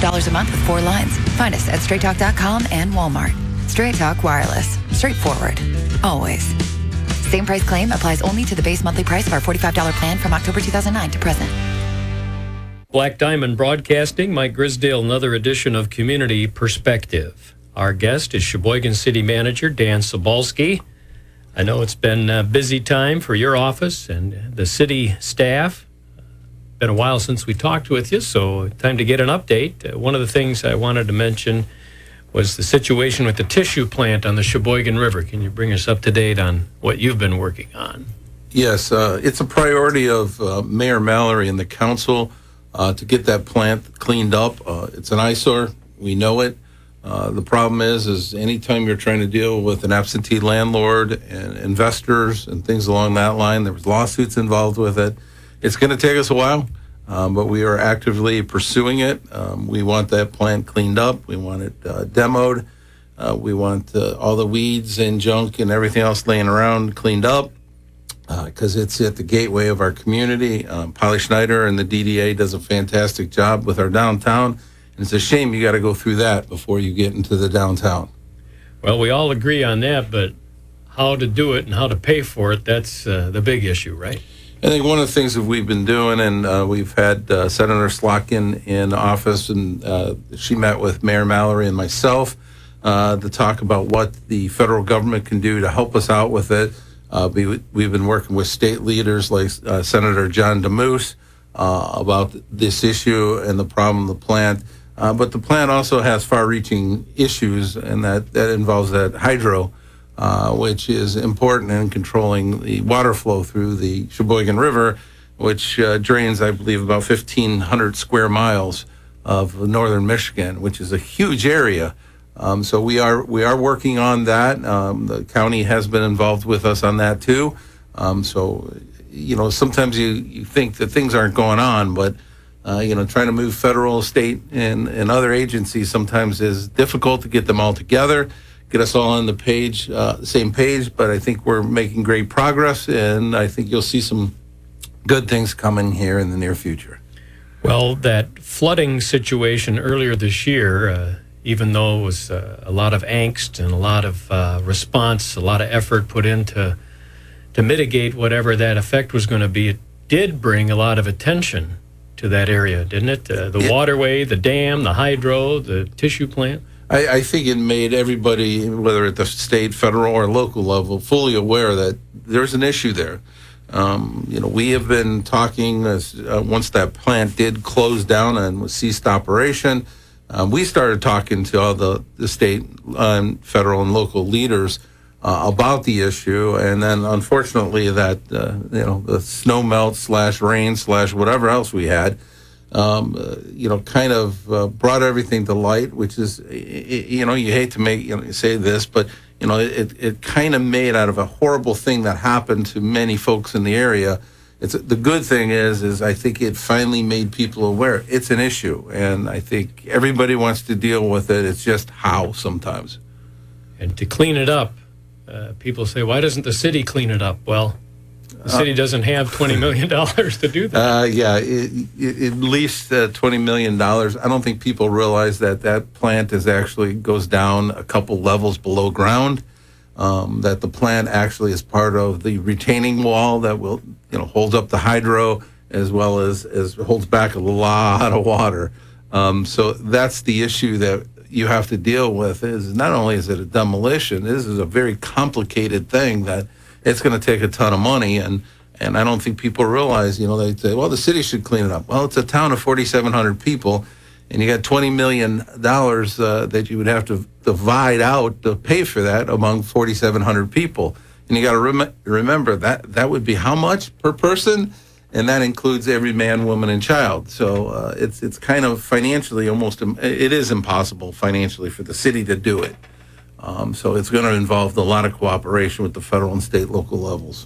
$5 a month with 4 lines. Find us at straighttalk.com and Walmart. Straight Talk Wireless. Straightforward. Always. Same price claim applies only to the base monthly price of our $45 plan from October 2009 to present. Black Diamond Broadcasting, Mike Grisdale, another edition of Community Perspective. Our guest is Sheboygan City Manager Dan Sobalski. I know it's been a busy time for your office and the city staff. Been a while since we talked with you, so time to get an update. One of the things I wanted to mention was the situation with the tissue plant on the Sheboygan River. Can you bring us up to date on what you've been working on? Yes, it's a priority of Mayor Mallory and the council to get that plant cleaned up. It's an eyesore. We know it. The problem is anytime you're trying to deal with an absentee landlord and investors and things along that line, there was lawsuits involved with it. It's going to take us a while, but we are actively pursuing it. We want that plant cleaned up. We want it demoed. We want all the weeds and junk and everything else laying around cleaned up because it's at the gateway of our community. Polly Schneider and the DDA does a fantastic job with our downtown. And it's a shame you got to go through that before you get into the downtown. Well, we all agree on that, but how to do it and how to pay for it, that's the big issue, right? I think one of the things that we've been doing, and we've had Senator Slotkin in office, and she met with Mayor Mallory and myself to talk about what the federal government can do to help us out with it. We've been working with state leaders like Senator John DeMoose about this issue and the problem of the plant. But the plant also has far-reaching issues, and that involves that hydro, which is important in controlling the water flow through the Sheboygan River, which drains, I believe, about 1,500 square miles of northern Michigan, which is a huge area. So we are working on that. The county has been involved with us on that too. So sometimes you think that things aren't going on, but trying to move federal, state, and other agencies sometimes is difficult to get them all together, get us all on the same page. But I think we're making great progress, and I think you'll see some good things coming here in the near future. Well, that flooding situation earlier this year, even though it was a lot of angst and a lot of response, a lot of effort put into to mitigate whatever that effect was going to be, it did bring a lot of attention to that area, didn't it? The waterway, the dam, the hydro, the tissue plant. I think it made everybody, whether at the state, federal, or local level, fully aware that there's an issue there. We have been talking once that plant did close down and ceased operation. We started talking to all the state, federal, and local leaders about the issue, and then unfortunately that the snow melt / rain / whatever else we had kind of brought everything to light, which is you hate to say this, but it kind of made out of a horrible thing that happened to many folks in the area. The good thing is I think it finally made people aware it's an issue, and I think everybody wants to deal with it. It's just how sometimes. And to clean it up, people say, why doesn't the city clean it up? Well, the city doesn't have $20 million to do that. At least $20 million. I don't think people realize that plant actually goes down a couple levels below ground, that the plant actually is part of the retaining wall that will hold up the hydro as well as holds back a lot of water. So that's the issue that you have to deal with. Is not only is it a demolition, this is a very complicated thing that it's going to take a ton of money, and I don't think people realize, they say, well, the city should clean it up. Well, it's a town of 4,700 people, and you got $20 million that you would have to divide out to pay for that among 4,700 people. And you got to remember that would be how much per person? And that includes every man, woman, and child. So it's kind of financially it is impossible financially for the city to do it. So it's going to involve a lot of cooperation with the federal and state, local levels.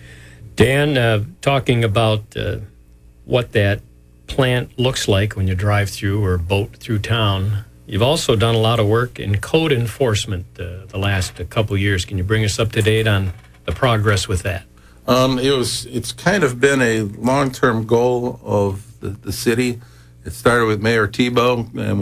Dan, talking about what that plant looks like when you drive through or boat through town, you've also done a lot of work in code enforcement the last couple years. Can you bring us up to date on the progress with that? It's kind of been a long-term goal of the city. It started with Mayor Tebow, and